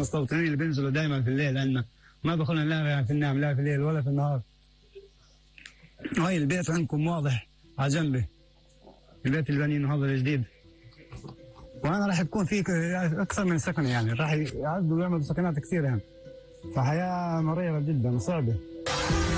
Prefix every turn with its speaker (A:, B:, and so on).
A: المستوطنين اللي بينزلوا دائما في الليل، لأن ما بخلنا ننام في النوم لا في الليل ولا في النهار. هاي البيت عندكم واضح على جنبي، البيت اللي بنينه هذا الجديد، وانا راح يكون في اكثر من سكن، يعني راح يعدوا ويعملوا سكنات كثير يعني، فحياه مريره جدا وصعبه.